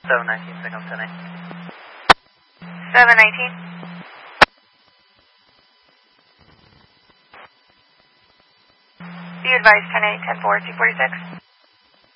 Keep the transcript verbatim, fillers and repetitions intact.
seven nineteen, signal ten eight. seven nineteen. Be advised, ten eight, ten four, two forty-six.